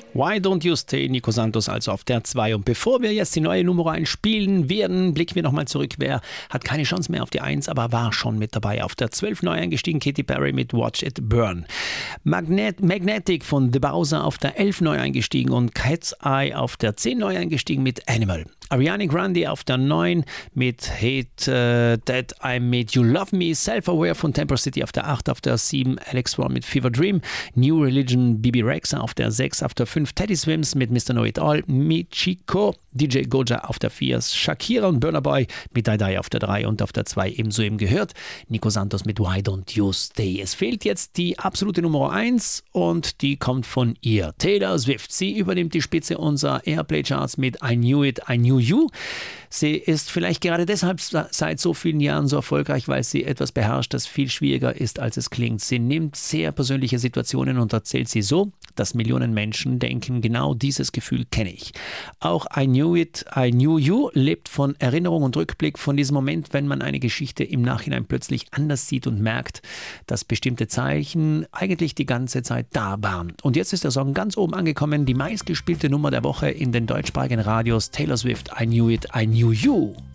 Why Don't You Stay, Nico Santos also auf der 2. Und bevor wir jetzt die neue Nummer 1 spielen werden, blicken wir nochmal zurück. Wer hat keine Chance mehr auf die 1, aber war schon mit dabei. Auf der 12 neu eingestiegen, Katy Perry mit Watch It Burn. Magnetic von The Bowser auf der 11 neu eingestiegen und Cat's Eye auf der 10 neu eingestiegen mit Animal. Ariana Grande auf der 9 mit Hate That I Made You Love Me. Self-Aware von Temper City auf der 8, auf der 7 Alex Warren mit Fever Dream. New Religion Bibi Rexha auf der 6, auf der 5 Teddy Swims mit Mr. Know It All. Michiko, DJ Goja auf der 4, Shakira und Burna Boy mit Die Die auf der 3 und auf der 2 ebenso eben gehört Nico Santos mit Why Don't You Stay. Es fehlt jetzt die absolute Nummer 1 und die kommt von ihr. Taylor Swift, sie übernimmt die Spitze unserer Airplay-Charts mit I Knew It, I Knew You. Sie ist vielleicht gerade deshalb seit so vielen Jahren so erfolgreich, weil sie etwas beherrscht, das viel schwieriger ist, als es klingt. Sie nimmt sehr persönliche Situationen und erzählt sie so, dass Millionen Menschen denken, genau dieses Gefühl kenne ich. Auch I Knew It, I Knew You lebt von Erinnerung und Rückblick, von diesem Moment, wenn man eine Geschichte im Nachhinein plötzlich anders sieht und merkt, dass bestimmte Zeichen eigentlich die ganze Zeit da waren. Und jetzt ist der Song ganz oben angekommen, die meistgespielte Nummer der Woche in den deutschsprachigen Radios. Taylor Swift, I Knew It, I Knew You.